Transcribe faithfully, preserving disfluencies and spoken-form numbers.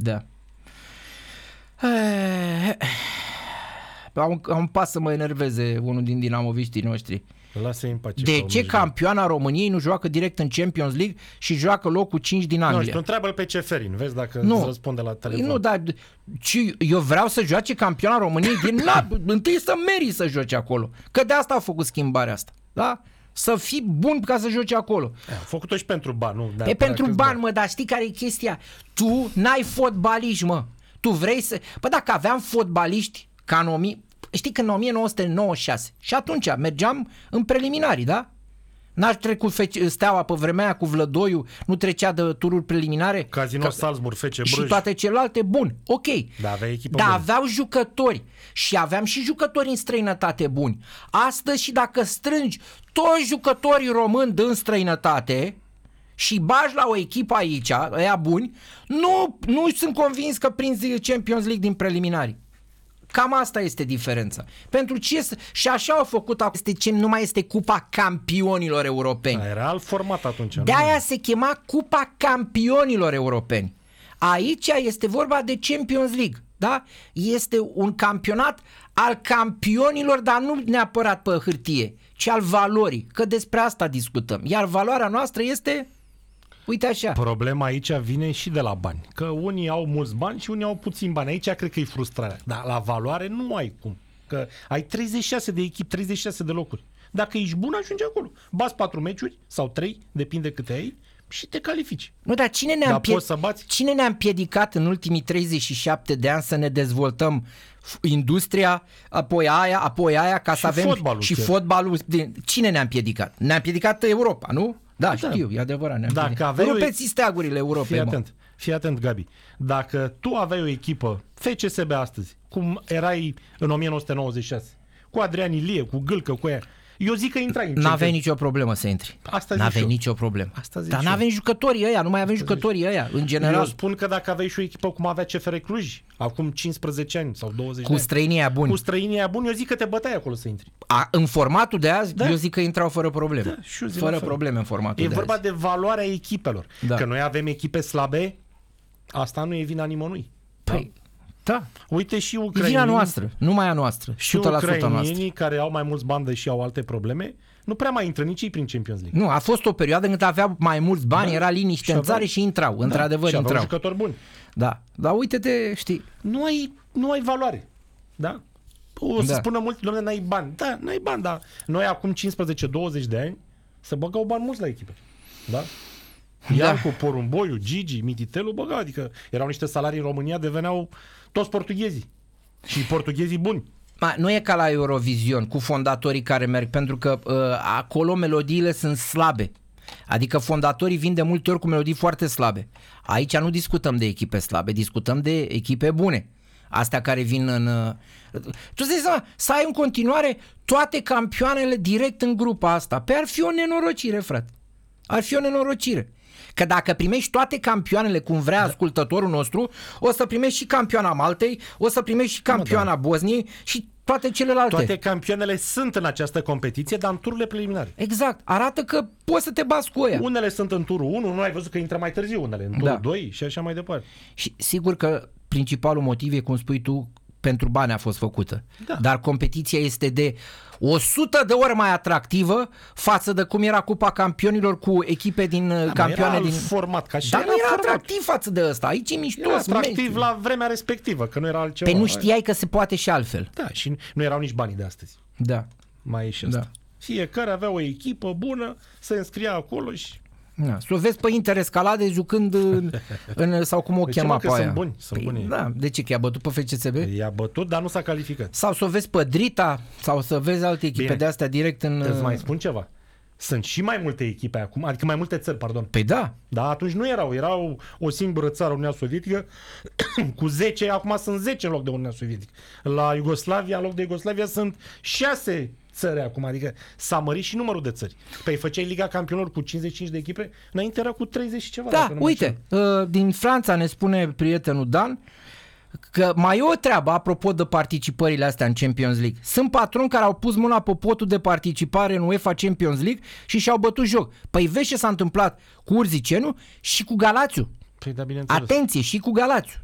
Da. Am, am pas să mă enerveze unul din dinamoviștii noștri. Lasă-i în pace. De ce campioana României nu joacă direct în Champions League și joacă locul cinci din Anglia? Nu, și tu întreabă-l pe Ceferin, vezi dacă nu. îți răspunde la telefon. Nu, dar eu vreau să joace campioana României din la, întâi să meri să joace acolo. Că de asta a făcut schimbarea asta. Da? Să fii bun ca să joci acolo. A făcut-o și pentru bani, nu? E pentru bani, mă, dar știi care e chestia? Tu n-ai fotbaliști, mă. Tu vrei să... Păi dacă aveam fotbaliști ca în o mie... Știi că în o mie nouă sute nouăzeci și șase și atunci mergeam în preliminarii, da? N-aș trecut Steaua pe vremea aia cu Vlădoiu, nu trecea de tururi preliminare? Casino Ca... Salzburg, F C Bruj. Și toate celelalte, bun, ok. Da, avea echipă Dar bună. aveau jucători și aveam și jucători în străinătate buni. Astăzi și dacă strângi toți jucătorii români din străinătate și bagi la o echipă aici, ăia buni, nu, nu sunt convins că prinzi Champions League din preliminarii. Cam asta este diferența. Pentru ce și așa au făcut acum, este ce nu mai este Cupa Campionilor Europeni. Da, era alt format atunci. De aia se chema Cupa Campionilor Europeni. Aici este vorba de Champions League, da? Este un campionat al campionilor, dar nu neapărat pe hârtie, ci al valorii, că despre asta discutăm. Iar valoarea noastră este, uite așa. Problema aici vine și de la bani. Că unii au mulți bani și unii au puțini bani. Aici cred că e frustrarea. Dar la valoare nu ai cum. Că ai treizeci și șase de echipe, treizeci și șase de locuri. Dacă ești bun, ajungi acolo. Bați patru meciuri sau trei, depinde câte ai, și te califici. Nu, dar cine ne-a, dar împie... poți să bați? Cine ne-a împiedicat în ultimii treizeci și șapte de ani să ne dezvoltăm industria, apoi aia, apoi aia, ca și să avem fotbalul și chiar. fotbalul. Cine ne-a împiedicat? Ne-a împiedicat Europa, nu? Da, da, știu, e adevărat. Ne-a Dacă împiedicat. aveai Rupeți steagurile Europei. Fii atent, fii atent, Gabi. Dacă tu aveai o echipă F C S B astăzi, cum erai în o mie nouă sute nouăzeci și șase, cu Adrian Ilie, cu Gâlcă, cu ea, eu zic că intrai în N-aveai nicio problemă să intri. Asta zic N-aveai eu. nicio problemă. Asta zic Dar eu. n-avem jucătorii ăia, nu mai avem Asta jucătorii ăia, în general. Eu spun că dacă aveai și o echipă cum avea C F R Cluj, acum cincisprezece ani sau douăzeci Cu de ani, străinii aia buni. cu străinii aia buni, eu zic că te băteai acolo să intri. A, în formatul de azi, Da. eu zic că intrau fără probleme. Da, și eu zic fără la fel. probleme în formatul E de vorba azi. de valoarea echipelor. Da. Că noi avem echipe slabe, asta nu e vina nimănui. Păi, da. Uite și E vina ucrainienii, noastră, numai a noastră. și o sută la sută noastră. ucrainienii care au mai mulți bani și au alte probleme, nu prea mai intră nici ei prin Champions League. Nu, a fost o perioadă când aveau mai mulți bani, Da. era liniște Și în aveau- țară și intrau, într-adevăr și aveau intrau. jucători buni. Da, dar uite-te, știi, Nu ai, nu ai valoare. Da? O să Da. spună mulți, doamne, n-ai bani. Da, n-ai bani, dar noi acum cincisprezece douăzeci de ani să băgau bani mulți la echipe. Da? Iancu, Porumboiu, Gigi, Mititelu băgau, adică erau niște salarii în România, deveneau toți portughezii. Și portughezii buni. Ma, nu e ca la Eurovision cu fondatorii care merg, pentru că uh, acolo melodiile sunt slabe. Adică fondatorii vin de multe ori cu melodii foarte slabe. Aici nu discutăm de echipe slabe, discutăm de echipe bune. Astea care vin în... Uh... Tu îți dai seama, să ai în continuare toate campioanele direct în grupa asta. Pe ar fi o nenorocire, frate. Ar fi o nenorocire. Că dacă primești toate campioanele cum vrea da. ascultătorul nostru, o să primești și campioana Maltei, o să primești și campioana da. Bosniei și toate celelalte. Toate campioanele sunt în această competiție, dar în tururile preliminare. Exact. Arată că poți să te bați cu ăia. Unele sunt în turul unu, nu ai văzut că intră mai târziu unele, în turul Da. doi și așa mai departe. Și sigur că principalul motiv e, cum spui tu, pentru bani a fost făcută. Da. Dar competiția este de o sută de ori mai atractivă față de cum era Cupa Campionilor cu echipe din Da, campioane era din... format, ca și Dar nu era format. atractiv față de ăsta. Aici e mișto. Era sunt atractiv meci. la vremea respectivă, că nu era altceva. Pe nu știai că se poate și altfel. Da, și nu erau nici banii de astăzi. Da. Mai e și asta. Da. Fiecare avea o echipă bună, se înscria acolo și... Da. Să o vezi pe Interescalade jucând în, în, sau cum o De ce, chema mă, că pe sunt aia. buni, sunt Păi, buni. da, de ce? Că i-a bătut pe F C S B? I-a bătut, dar nu s-a calificat. Sau să o vezi pe Drita, sau să vezi alte echipe Bine. de astea direct în... Îți mai spun ceva. Sunt și mai multe echipe acum, adică mai multe țări, pardon. Păi da. Dar atunci nu erau, erau o singură țară, Uniunea Sovietică, cu zece, acum sunt zece în loc de Uniunea Sovietică. La Iugoslavia, în loc de Iugoslavia, sunt șase țări acum, adică s-a mărit și numărul de țări. Păi făceai Liga Campionilor cu cincizeci și cinci de echipe, înainte era cu treizeci și ceva. Da, dacă nu mă uite, uh, din Franța ne spune prietenul Dan că mai e o treabă apropo de participările astea în Champions League. Sunt patroni care au pus mâna pe potul de participare în UEFA Champions League și și-au bătut joc. Păi vezi ce s-a întâmplat cu Urzicenu și cu Galațiu. Păi da, bineînțeles. Atenție, și cu Galațiu.